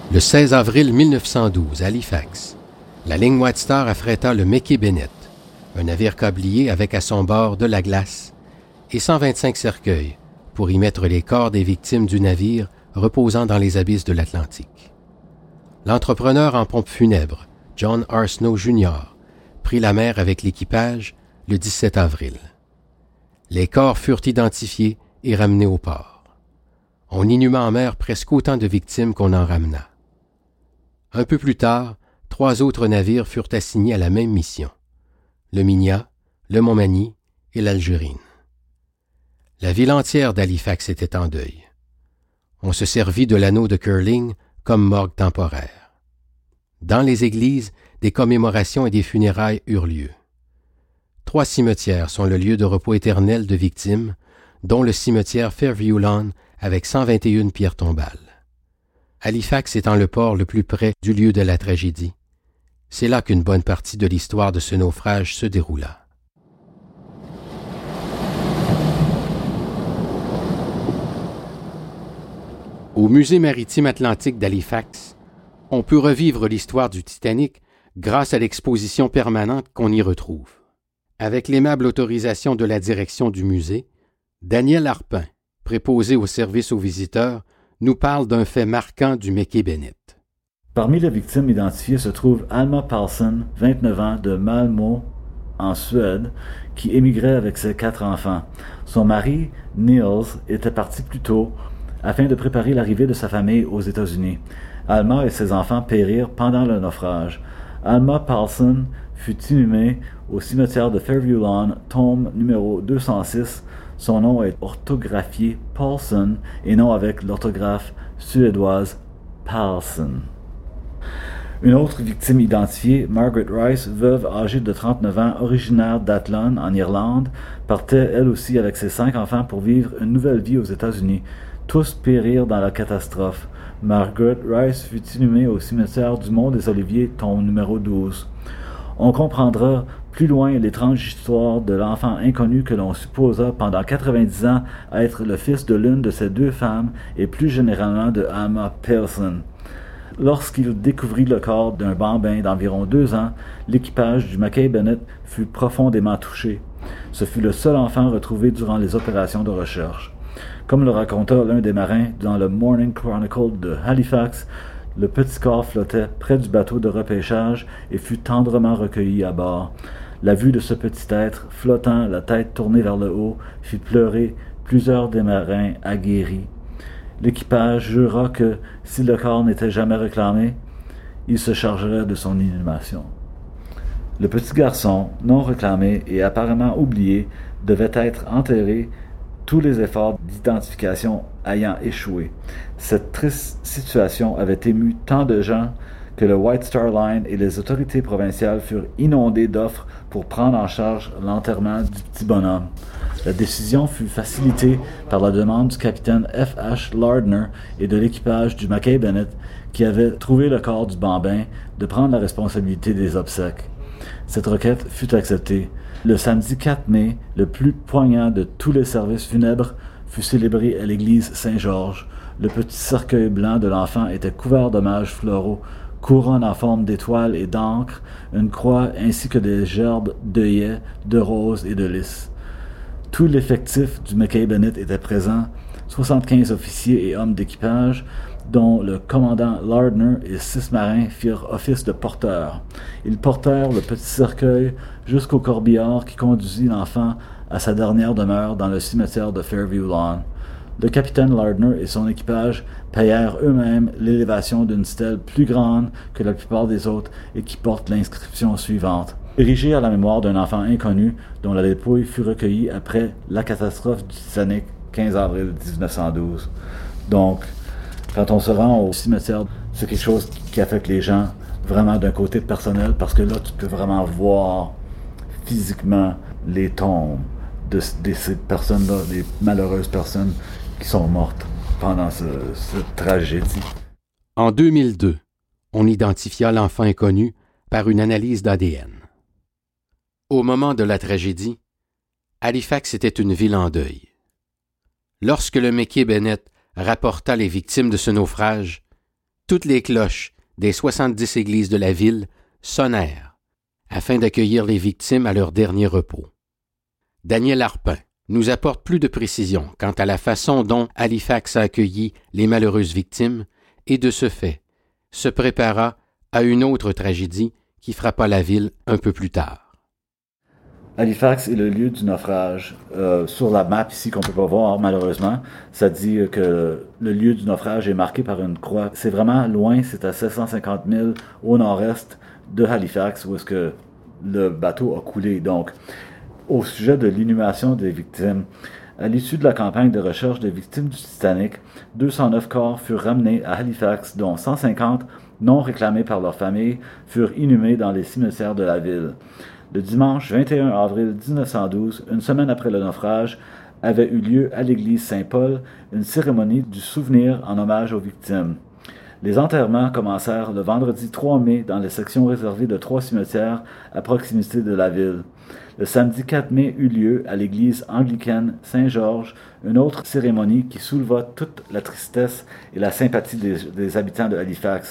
Le 16 avril 1912, à Halifax, la ligne White Star affréta le Mickey Bennett, un navire câblier avec à son bord de la glace et 125 cercueils pour y mettre les corps des victimes du navire reposant dans les abysses de l'Atlantique. L'entrepreneur en pompes funèbres, John R. Snow Jr., prit la mer avec l'équipage le 17 avril. Les corps furent identifiés et ramenés au port. On inhuma en mer presque autant de victimes qu'on en ramena. Un peu plus tard, 3 autres navires furent assignés à la même mission, le Minia, le Montmagny et l'Algérine. La ville entière d'Halifax était en deuil. On se servit de l'anneau de curling comme morgue temporaire. Dans les églises, des commémorations et des funérailles eurent lieu. 3 cimetières sont le lieu de repos éternel de victimes, dont le cimetière Fairview Lawn avec 121 pierres tombales. Halifax étant le port le plus près du lieu de la tragédie, c'est là qu'une bonne partie de l'histoire de ce naufrage se déroula. Au Musée maritime atlantique d'Halifax, on peut revivre l'histoire du Titanic grâce à l'exposition permanente qu'on y retrouve. Avec l'aimable autorisation de la direction du musée, Daniel Arpin, préposé au service aux visiteurs, nous parle d'un fait marquant du Mickey Bennett. Parmi les victimes identifiées se trouve Alma Paulson, 29 ans, de Malmö, en Suède, qui émigrait avec ses 4 enfants. Son mari, Niels, était parti plus tôt afin de préparer l'arrivée de sa famille aux États-Unis. Alma et ses enfants périrent pendant le naufrage. Alma Paulson fut inhumée au cimetière de Fairview Lawn, tombe numéro 206. Son nom est orthographié Paulson et non avec l'orthographe suédoise Paulson. Une autre victime identifiée, Margaret Rice, veuve âgée de 39 ans, originaire d'Athlone, en Irlande, partait elle aussi avec ses 5 enfants pour vivre une nouvelle vie aux États-Unis. Tous périrent dans la catastrophe. Margaret Rice fut inhumée au cimetière du Mont des Oliviers, tombe numéro 12. On comprendra plus loin l'étrange histoire de l'enfant inconnu que l'on supposa pendant 90 ans être le fils de l'une de ces 2 femmes et plus généralement de Alma Paulson. Lorsqu'il découvrit le corps d'un bambin d'environ 2 ans, l'équipage du Mickey Bennett fut profondément touché. Ce fut le seul enfant retrouvé durant les opérations de recherche. Comme le raconta l'un des marins dans le Morning Chronicle de Halifax, le petit corps flottait près du bateau de repêchage et fut tendrement recueilli à bord. La vue de ce petit être, flottant, la tête tournée vers le haut, fit pleurer plusieurs des marins aguerris. L'équipage jura que, si le corps n'était jamais réclamé, il se chargerait de son inhumation. Le petit garçon, non réclamé et apparemment oublié, devait être enterré, tous les efforts d'identification ayant échoué. Cette triste situation avait ému tant de gens que le White Star Line et les autorités provinciales furent inondées d'offres pour prendre en charge l'enterrement du petit bonhomme. La décision fut facilitée par la demande du capitaine F.H. Lardner et de l'équipage du Mickey Bennett, qui avait trouvé le corps du bambin, de prendre la responsabilité des obsèques. Cette requête fut acceptée. Le samedi 4 mai, le plus poignant de tous les services funèbres fut célébré à l'église Saint-Georges. Le petit cercueil blanc de l'enfant était couvert d'hommages floraux, couronne en forme d'étoiles et d'encre, une croix ainsi que des gerbes d'œillets, de roses et de lys. Tout l'effectif du Mickey Bennett était présent, 75 officiers et hommes d'équipage, dont le commandant Lardner et 6 marins firent office de porteurs. Ils portèrent le petit cercueil jusqu'au corbillard qui conduisit l'enfant à sa dernière demeure dans le cimetière de Fairview Lawn. Le capitaine Lardner et son équipage payèrent eux-mêmes l'élévation d'une stèle plus grande que la plupart des autres et qui porte l'inscription suivante: érigée à la mémoire d'un enfant inconnu dont la dépouille fut recueillie après la catastrophe du Titanic, 15 avril 1912. Donc, quand on se rend au cimetière, c'est quelque chose qui affecte les gens vraiment d'un côté personnel, parce que là, tu peux vraiment voir physiquement les tombes de ces personnes-là, les malheureuses personnes qui sont mortes pendant cette tragédie. En 2002, on identifia l'enfant inconnu par une analyse d'ADN. Au moment de la tragédie, Halifax était une ville en deuil. Lorsque le Mickey Bennett rapporta les victimes de ce naufrage, toutes les cloches des 70 églises de la ville sonnèrent afin d'accueillir les victimes à leur dernier repos. Daniel Arpin nous apporte plus de précisions quant à la façon dont Halifax a accueilli les malheureuses victimes et de ce fait se prépara à une autre tragédie qui frappa la ville un peu plus tard. Halifax est le lieu du naufrage. Sur la map ici qu'on peut pas voir malheureusement, ça dit que le lieu du naufrage est marqué par une croix. C'est vraiment loin, c'est à 750 000 au nord-est de Halifax où est-ce que le bateau a coulé. Donc, au sujet de l'inhumation des victimes, à l'issue de la campagne de recherche des victimes du Titanic, 209 corps furent ramenés à Halifax, dont 150 non réclamés par leur famille furent inhumés dans les cimetières de la ville. Le dimanche 21 avril 1912, une semaine après le naufrage, avait eu lieu à l'église Saint-Paul une cérémonie du souvenir en hommage aux victimes. Les enterrements commencèrent le vendredi 3 mai dans les sections réservées de 3 cimetières à proximité de la ville. Le samedi 4 mai eut lieu à l'église anglicane Saint-Georges une autre cérémonie qui souleva toute la tristesse et la sympathie des habitants de Halifax.